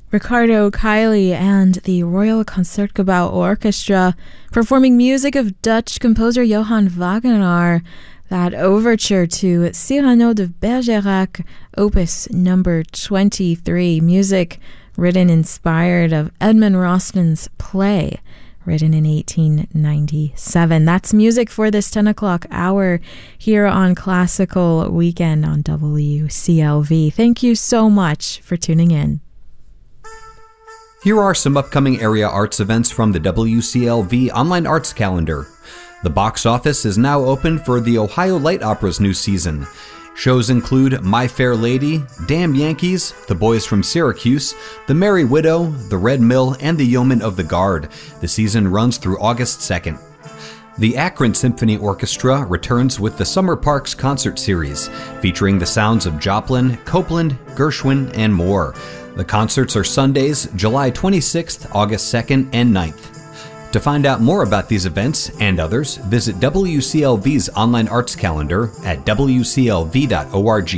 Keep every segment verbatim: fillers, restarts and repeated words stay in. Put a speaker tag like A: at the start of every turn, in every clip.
A: Ricardo Kiley and the Royal Concertgebouw Orchestra performing music of Dutch composer Johann Wagner, that overture to Cyrano de Bergerac, opus number twenty-three, music written inspired of Edmund Rostan's play, written in eighteen ninety-seven. That's music for this ten o'clock hour here on Classical Weekend on W C L V. Thank you so much for tuning in.
B: Here are some upcoming area arts events from the W C L V online arts calendar. The box office is now open for the Ohio Light Opera's new season. Shows include My Fair Lady, Damn Yankees, The Boys from Syracuse, The Merry Widow, The Red Mill, and The Yeomen of the Guard. The season runs through August second. The Akron Symphony Orchestra returns with the Summer Parks Concert Series, featuring the sounds of Joplin, Copeland, Gershwin, and more. The concerts are Sundays, July twenty-sixth, August second, and ninth. To find out more about these events and others, visit W C L V's online arts calendar at w c l v dot org.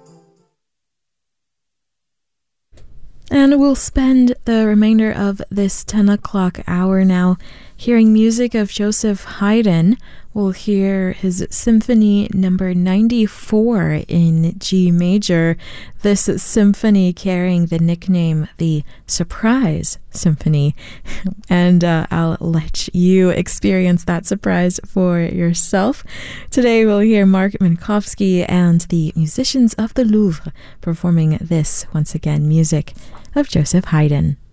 A: And we'll spend the remainder of this ten o'clock hour now hearing music of Joseph Haydn. We'll hear his Symphony number ninety-four in G major. This symphony carrying the nickname the Surprise Symphony. And uh, I'll let you experience that surprise for yourself. Today we'll hear Mark Minkowski and the Musicians of the Louvre performing this, once again, music of Joseph Haydn.